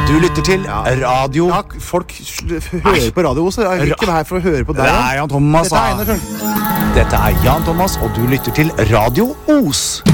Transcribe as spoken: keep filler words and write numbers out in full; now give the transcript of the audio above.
Du lytter til Radio... Ja, folk sl- hører på Radio Os. Jeg vil ikke være her for å høre på deg. Det er Jan Thomas. Dette er Einar Tørnquist. Dette er Jan Thomas, og du lytter til Radio Os.